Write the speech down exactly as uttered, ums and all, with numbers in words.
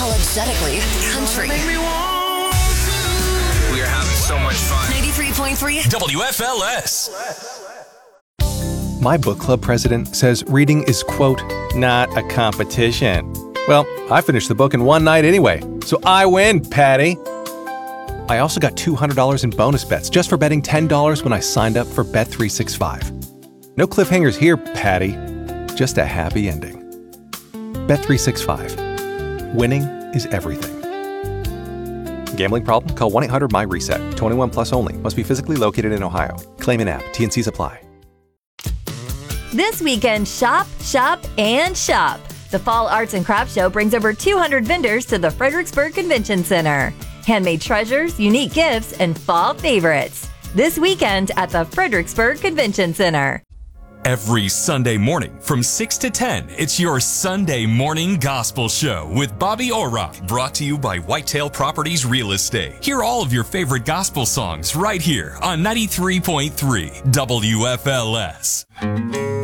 unapologetically country. We are having so much fun. ninety-three point three W F L S. My book club president says reading is, quote, not a competition. Well, I finished the book in one night anyway, so I win, Patty. I also got two hundred dollars in bonus bets just for betting ten dollars when I signed up for Bet three sixty-five. No cliffhangers here, Patty. Just a happy ending. Bet three sixty-five. Winning is everything. Gambling problem? Call one eight hundred M Y reset. twenty-one plus only. Must be physically located in Ohio. Claim in app. T and Cs apply. This weekend, shop, shop, and shop. The Fall Arts and Crafts Show brings over two hundred vendors to the Fredericksburg Convention Center. Handmade treasures, unique gifts, and fall favorites. This weekend at the Fredericksburg Convention Center. Every Sunday morning from six to ten, it's your Sunday Morning Gospel Show with Bobby Orrock, brought to you by Whitetail Properties Real Estate. Hear all of your favorite gospel songs right here on ninety-three point three W F L S.